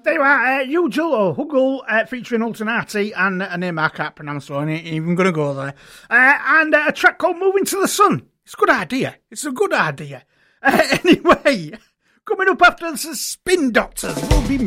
There you are, Usual or Huggle featuring Alternati and a name I can't pronounce, so I ain't even going to go there. And a track called Moving to the Sun. It's a good idea. It's a good idea. Anyway, coming up after the Spin Doctors will be